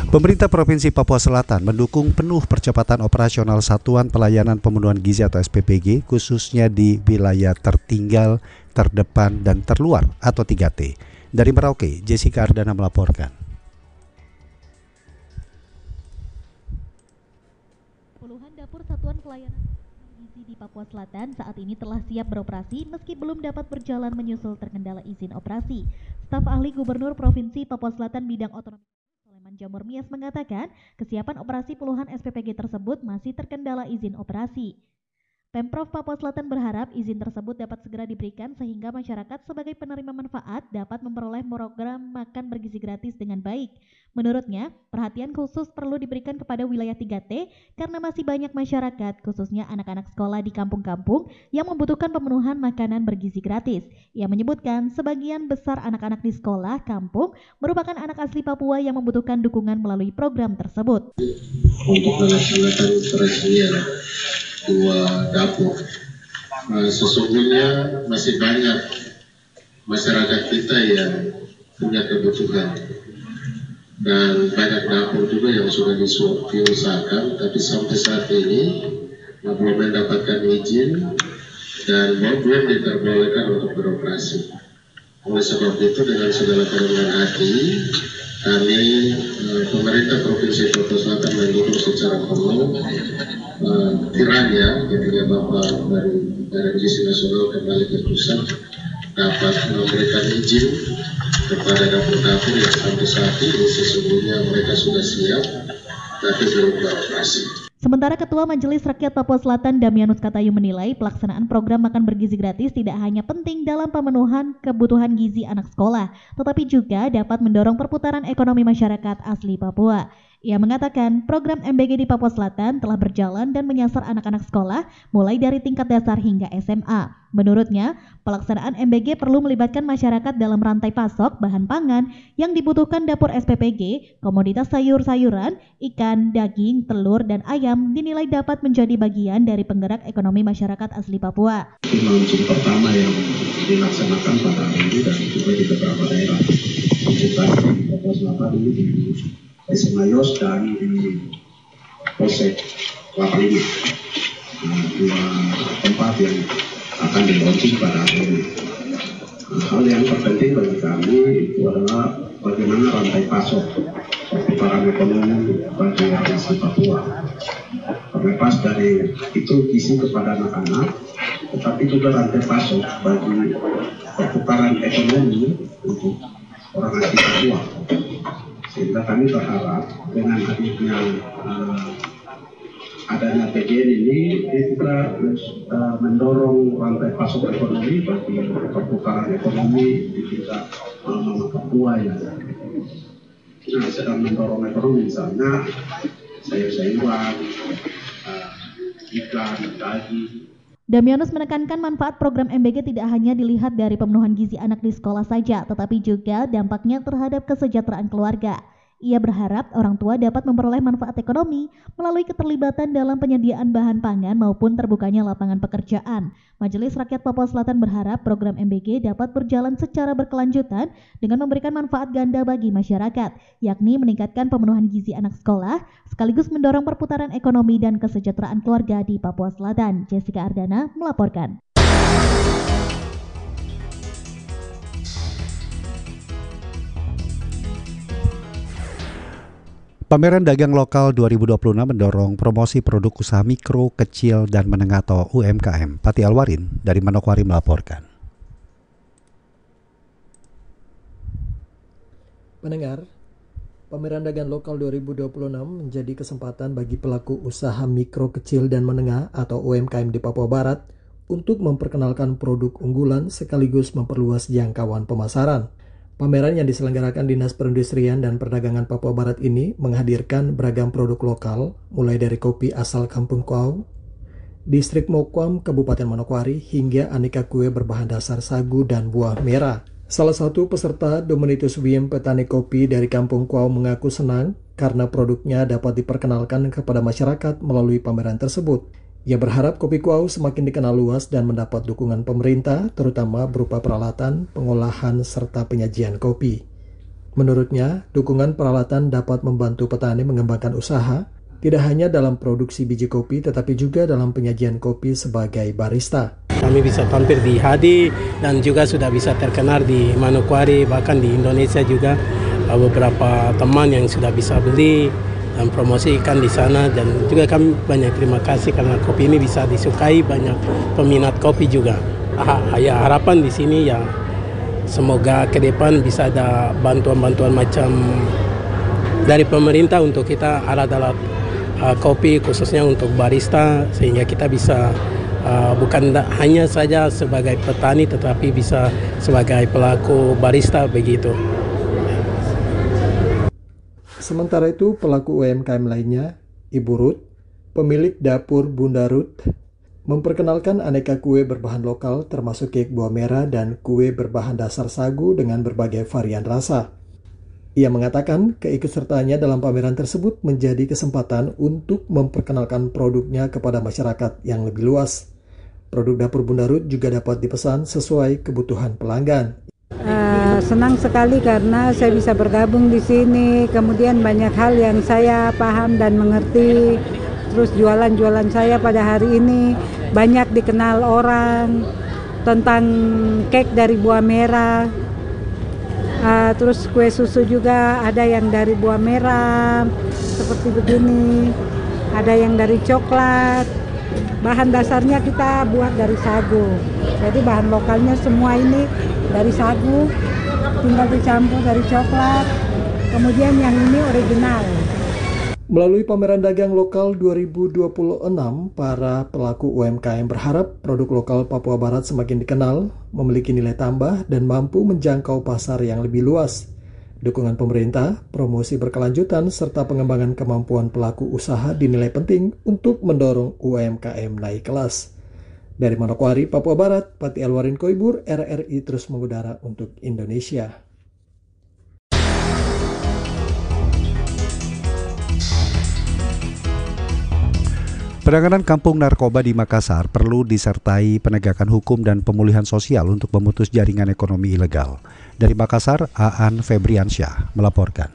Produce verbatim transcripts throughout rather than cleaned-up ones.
Pemerintah Provinsi Papua Selatan mendukung penuh percepatan operasional Satuan Pelayanan Pemenuhan Gizi atau S P P G khususnya di wilayah tertinggal, terdepan, dan terluar atau tiga T. Dari Merauke, Jessica Ardana melaporkan. Puluhan dapur Satuan Pelayanan Gizi di Papua Selatan saat ini telah siap beroperasi meski belum dapat berjalan menyusul terkendala izin operasi. Staf ahli Gubernur Provinsi Papua Selatan bidang otonomi Jamur Mias mengatakan kesiapan operasi puluhan S P P G tersebut masih terkendala izin operasi. Pemprov Papua Selatan berharap izin tersebut dapat segera diberikan sehingga masyarakat sebagai penerima manfaat dapat memperoleh program makan bergizi gratis dengan baik. Menurutnya, perhatian khusus perlu diberikan kepada wilayah tiga T karena masih banyak masyarakat, khususnya anak-anak sekolah di kampung-kampung yang membutuhkan pemenuhan makanan bergizi gratis. Ia menyebutkan sebagian besar anak-anak di sekolah kampung merupakan anak asli Papua yang membutuhkan dukungan melalui program tersebut. Untuk melaksanakan operasinya dua dapur, nah, sesungguhnya masih banyak masyarakat kita yang punya kebutuhan dan banyak dapur juga yang sudah diusahakan, tapi sampai saat ini belum mendapatkan izin dan belum diperbolehkan untuk beroperasi. Oleh sebab itu, dengan segala kerendahan hati, kami eh, pemerintah Provinsi Papua Selatan mendukung secara penuh eh, kiranya ketika Bapak dari Badan Gizi Nasional kembali ke pusat dapat memberikan izin kepada dapur-dapur yang sampai saat ini sesungguhnya mereka sudah siap tapi belum beroperasi. Sementara Ketua Majelis Rakyat Papua Selatan Damianus Katayu menilai pelaksanaan program makan bergizi gratis tidak hanya penting dalam pemenuhan kebutuhan gizi anak sekolah, tetapi juga dapat mendorong perputaran ekonomi masyarakat asli Papua. Ia mengatakan program M B G di Papua Selatan telah berjalan dan menyasar anak-anak sekolah mulai dari tingkat dasar hingga S M A. Menurutnya, pelaksanaan M B G perlu melibatkan masyarakat dalam rantai pasok bahan pangan yang dibutuhkan dapur S P P G, komoditas sayur-sayuran, ikan, daging, telur, dan ayam dinilai dapat menjadi bagian dari penggerak ekonomi masyarakat asli Papua. Launching pertama yang dilaksanakan pada hari ini dan juga di beberapa daerah. Kita di Papua Selatan ini di Desa Mayos dan di Polsek Kelapa Lima, dua tempat yang akan di-launching pada hari ini. Hal yang terpenting bagi kami itu adalah bagaimana rantai pasok perputaran ekonomi bagi asli Papua. Terlepas dari itu gizi kepada anak-anak, tetapi juga rantai pasok bagi perputaran ekonomi untuk orang asli Papua. Sehingga kami berharap dengan hadirnya uh, adanya P G N ini kita uh, mendorong rantai pasok ekonomi bagi perputaran ekonomi di tingkat uh, Papua ya. Nah, sedang mendorong ekonomi misalnya sayur-sayuran, uh, ikan, daging. Damianus menekankan manfaat program M B G tidak hanya dilihat dari pemenuhan gizi anak di sekolah saja, tetapi juga dampaknya terhadap kesejahteraan keluarga. Ia berharap orang tua dapat memperoleh manfaat ekonomi melalui keterlibatan dalam penyediaan bahan pangan maupun terbukanya lapangan pekerjaan. Majelis Rakyat Papua Selatan berharap program M B G dapat berjalan secara berkelanjutan dengan memberikan manfaat ganda bagi masyarakat, yakni meningkatkan pemenuhan gizi anak sekolah, sekaligus mendorong perputaran ekonomi dan kesejahteraan keluarga di Papua Selatan. Jessica Ardana melaporkan. Pameran Dagang Lokal dua ribu dua puluh enam mendorong promosi produk usaha mikro, kecil, dan menengah atau U M K M. Pati Alwarin dari Manokwari melaporkan. Pendengar, Pameran Dagang Lokal dua ribu dua puluh enam menjadi kesempatan bagi pelaku usaha mikro, kecil, dan menengah atau U M K M di Papua Barat untuk memperkenalkan produk unggulan sekaligus memperluas jangkauan pemasaran. Pameran yang diselenggarakan Dinas Perindustrian dan Perdagangan Papua Barat ini menghadirkan beragam produk lokal, mulai dari kopi asal Kampung Kuau, Distrik Mokwam, Kabupaten Manokwari, hingga aneka kue berbahan dasar sagu dan buah merah. Salah satu peserta, Dominitus Wiem, petani kopi dari Kampung Kuau, mengaku senang karena produknya dapat diperkenalkan kepada masyarakat melalui pameran tersebut. Ia berharap kopi Kuau semakin dikenal luas dan mendapat dukungan pemerintah, terutama berupa peralatan, pengolahan, serta penyajian kopi. Menurutnya, dukungan peralatan dapat membantu petani mengembangkan usaha, tidak hanya dalam produksi biji kopi, tetapi juga dalam penyajian kopi sebagai barista. Kami bisa tampil di H D dan juga sudah bisa terkenal di Manokwari, bahkan di Indonesia juga beberapa teman yang sudah bisa beli dan promosikan di sana. Dan juga kami banyak terima kasih karena kopi ini bisa disukai banyak peminat kopi juga. Ya, harapan di sini ya semoga ke depan bisa ada bantuan-bantuan macam dari pemerintah untuk kita alat-alat uh, kopi khususnya untuk barista, sehingga kita bisa uh, bukan hanya saja sebagai petani tetapi bisa sebagai pelaku barista begitu. Sementara itu pelaku U M K M lainnya, Ibu Ruth, pemilik dapur Bunda Ruth, memperkenalkan aneka kue berbahan lokal termasuk kek buah merah dan kue berbahan dasar sagu dengan berbagai varian rasa. Ia mengatakan keikutsertaannya dalam pameran tersebut menjadi kesempatan untuk memperkenalkan produknya kepada masyarakat yang lebih luas. Produk dapur Bunda Ruth juga dapat dipesan sesuai kebutuhan pelanggan. Uh, senang sekali karena saya bisa bergabung di sini, kemudian banyak hal yang saya paham dan mengerti. Terus jualan-jualan saya pada hari ini banyak dikenal orang tentang kek dari buah merah, uh, terus kue susu juga ada yang dari buah merah seperti begini, ada yang dari coklat. Bahan dasarnya kita buat dari sagu, jadi bahan lokalnya semua ini dari sagu, tinggal dicampur dari coklat, kemudian yang ini original. Melalui pameran dagang lokal dua ribu dua puluh enam, para pelaku U M K M berharap produk lokal Papua Barat semakin dikenal, memiliki nilai tambah, dan mampu menjangkau pasar yang lebih luas. Dukungan pemerintah, promosi berkelanjutan, serta pengembangan kemampuan pelaku usaha dinilai penting untuk mendorong U M K M naik kelas. Dari Manokwari, Papua Barat, Pati Alwarin Koibur, R R I terus mengudara untuk Indonesia. Penanganan kampung narkoba di Makassar perlu disertai penegakan hukum dan pemulihan sosial untuk memutus jaringan ekonomi ilegal. Dari Makassar, Aan Febriansyah melaporkan.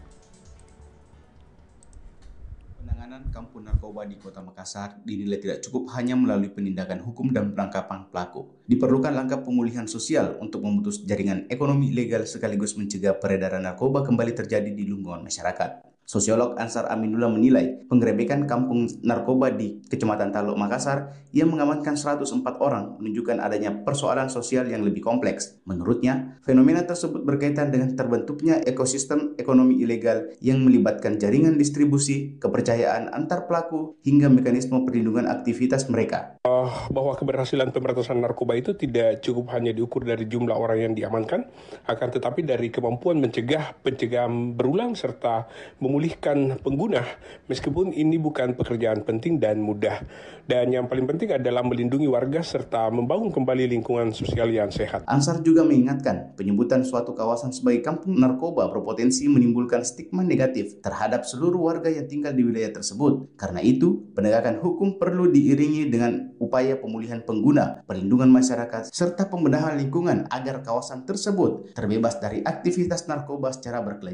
Penanganan kampung narkoba di Kota Makassar dinilai tidak cukup hanya melalui penindakan hukum dan penangkapan pelaku. Diperlukan langkah pemulihan sosial untuk memutus jaringan ekonomi ilegal sekaligus mencegah peredaran narkoba kembali terjadi di lingkungan masyarakat. Sosiolog Ansar Aminullah menilai penggerebekan kampung narkoba di Kecamatan Taluk Makassar yang mengamankan seratus empat orang menunjukkan adanya persoalan sosial yang lebih kompleks. Menurutnya, fenomena tersebut berkaitan dengan terbentuknya ekosistem ekonomi ilegal yang melibatkan jaringan distribusi, kepercayaan antar pelaku, hingga mekanisme perlindungan aktivitas mereka. Bahwa keberhasilan pemberantasan narkoba itu tidak cukup hanya diukur dari jumlah orang yang diamankan, akan tetapi dari kemampuan mencegah pencegahan berulang serta memulihkan pengguna, meskipun ini bukan pekerjaan penting dan mudah. Dan yang paling penting adalah melindungi warga serta membangun kembali lingkungan sosial yang sehat. Ansar juga mengingatkan penyebutan suatu kawasan sebagai kampung narkoba berpotensi menimbulkan stigma negatif terhadap seluruh warga yang tinggal di wilayah tersebut. Karena itu, penegakan hukum perlu diiringi dengan upaya pemulihan pengguna, perlindungan masyarakat, serta pembenahan lingkungan agar kawasan tersebut terbebas dari aktivitas narkoba secara berkelanjutan.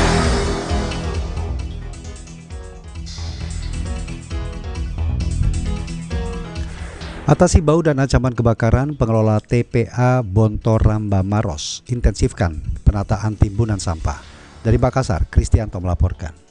Atasi bau dan ancaman kebakaran, pengelola T P A Bontoramba Maros intensifkan penataan timbunan sampah. Dari Makassar, Kristianto melaporkan.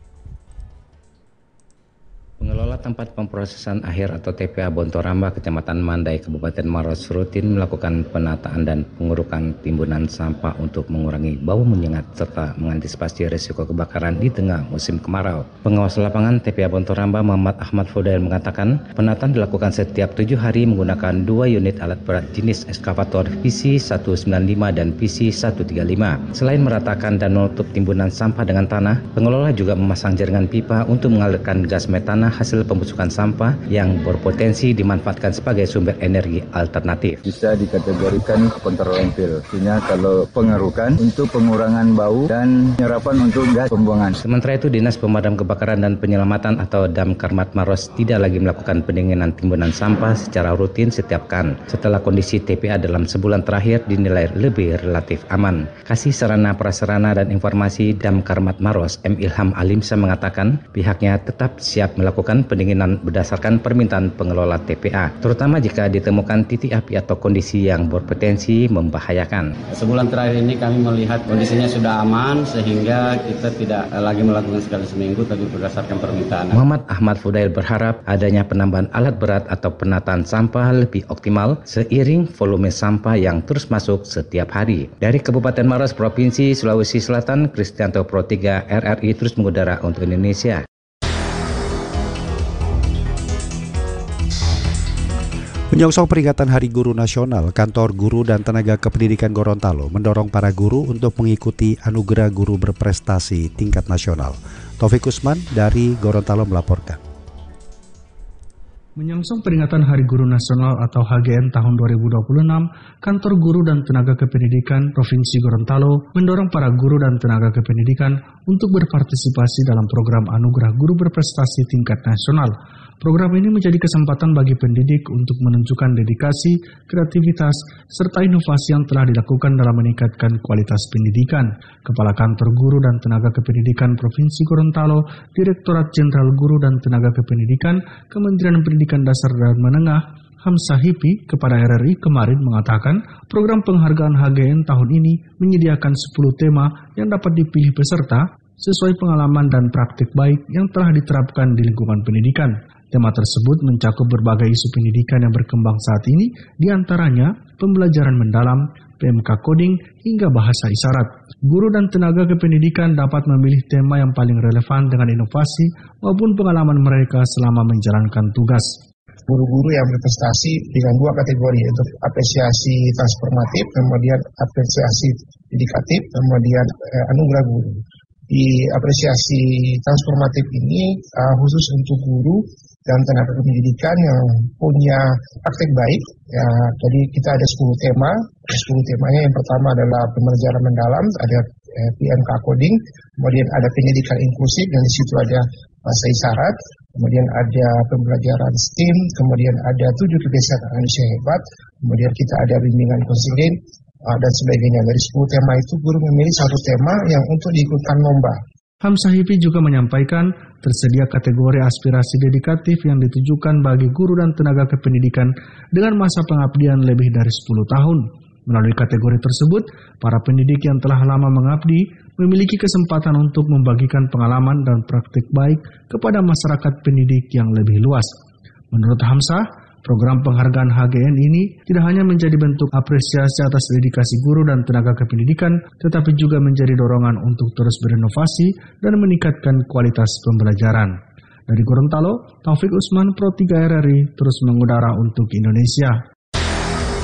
Pengelola tempat pemprosesan akhir atau T P A Bontoramba, Kecamatan Mandai, Kabupaten Maros rutin melakukan penataan dan pengurukan timbunan sampah untuk mengurangi bau menyengat serta mengantisipasi risiko kebakaran di tengah musim kemarau. Pengawas lapangan T P A Bontoramba Muhammad Ahmad Fudail mengatakan penataan dilakukan setiap tujuh hari menggunakan dua unit alat berat jenis eskavator P C seratus sembilan puluh lima dan P C seratus tiga puluh lima. Selain meratakan dan menutup timbunan sampah dengan tanah, pengelola juga memasang jaringan pipa untuk mengalirkan gas metana hasil hasil pembusukan sampah yang berpotensi dimanfaatkan sebagai sumber energi alternatif. Bisa dikategorikan kontralampil, artinya kalau pengerukan untuk pengurangan bau dan penyerapan untuk gas pembuangan. Sementara itu, Dinas Pemadam Kebakaran dan Penyelamatan atau Damkarmat Maros tidak lagi melakukan pendinginan timbunan sampah secara rutin setiap kan setelah kondisi T P A dalam sebulan terakhir dinilai lebih relatif aman. Kasih Sarana Prasarana dan Informasi Damkarmat Maros, M. Ilham Alimsa mengatakan pihaknya tetap siap melakukan pendinginan berdasarkan permintaan pengelola T P A, terutama jika ditemukan titik api atau kondisi yang berpotensi membahayakan. Sebulan terakhir ini kami melihat kondisinya sudah aman sehingga kita tidak lagi melakukan sekali seminggu tapi berdasarkan permintaan. Muhammad Ahmad Fudail berharap adanya penambahan alat berat atau penataan sampah lebih optimal seiring volume sampah yang terus masuk setiap hari. Dari Kabupaten Maros, Provinsi Sulawesi Selatan, Kristianto Pro tiga R R I terus mengudara untuk Indonesia. Menyongsong peringatan Hari Guru Nasional, Kantor Guru dan Tenaga Kependidikan Gorontalo mendorong para guru untuk mengikuti Anugerah Guru Berprestasi tingkat nasional. Taufik Usman dari Gorontalo melaporkan. Menyongsong peringatan Hari Guru Nasional atau H G N tahun dua ribu dua puluh enam, Kantor Guru dan Tenaga Kependidikan Provinsi Gorontalo mendorong para guru dan tenaga kependidikan untuk berpartisipasi dalam program Anugerah Guru Berprestasi tingkat nasional. Program ini menjadi kesempatan bagi pendidik untuk menunjukkan dedikasi, kreativitas, serta inovasi yang telah dilakukan dalam meningkatkan kualitas pendidikan. Kepala Kantor Guru dan Tenaga Kependidikan Provinsi Gorontalo, Direktorat Jenderal Guru dan Tenaga Kependidikan, Kementerian Pendidikan Dasar dan Menengah, Hamzah Hipi kepada R R I kemarin mengatakan program penghargaan H G N tahun ini menyediakan sepuluh tema yang dapat dipilih peserta sesuai pengalaman dan praktik baik yang telah diterapkan di lingkungan pendidikan. Tema tersebut mencakup berbagai isu pendidikan yang berkembang saat ini, diantaranya pembelajaran mendalam, P M K coding, hingga bahasa isyarat. Guru dan tenaga kependidikan dapat memilih tema yang paling relevan dengan inovasi maupun pengalaman mereka selama menjalankan tugas. Guru-guru yang berprestasi dengan dua kategori, yaitu apresiasi transformatif, kemudian apresiasi dedikatif, kemudian eh, anugerah guru. Di apresiasi transformatif ini uh, khusus untuk guru dan tenaga pendidikan yang punya praktek baik. Ya, jadi kita ada sepuluh tema. sepuluh temanya yang pertama adalah pembelajaran mendalam, ada eh, P M K coding, kemudian ada pendidikan inklusif dan di situ ada bahasa isyarat, kemudian ada pembelajaran STEAM, kemudian ada tujuh kebiasaan manusia hebat, kemudian kita ada bimbingan konseling dan sebagainya. Dari sepuluh tema itu guru memilih satu tema yang untuk diikutkan lomba. Hamzah Hipi juga menyampaikan tersedia kategori aspirasi dedikatif yang ditujukan bagi guru dan tenaga kependidikan dengan masa pengabdian lebih dari sepuluh tahun. Melalui kategori tersebut, para pendidik yang telah lama mengabdi memiliki kesempatan untuk membagikan pengalaman dan praktik baik kepada masyarakat pendidik yang lebih luas. Menurut Hamzah, program penghargaan H G N ini tidak hanya menjadi bentuk apresiasi atas dedikasi guru dan tenaga kependidikan, tetapi juga menjadi dorongan untuk terus berinovasi dan meningkatkan kualitas pembelajaran. Dari Gorontalo, Taufik Usman, Pro tiga R R I, terus mengudara untuk Indonesia.